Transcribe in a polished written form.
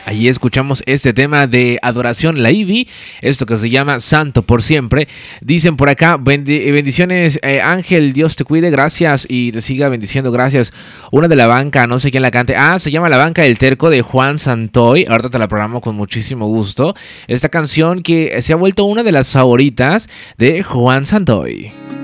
Ahí escuchamos este tema de adoración, la Ivy, esto que se llama Santo por Siempre. Dicen por acá, bendiciones, Ángel, Dios te cuide, gracias y te siga bendiciendo, gracias. Una de la banca, no sé quién la cante. Se llama La Banca del Terco de Juan Santoy. Ahorita te la programo con muchísimo gusto. Esta canción que se ha vuelto una de las favoritas de Juan Santoy.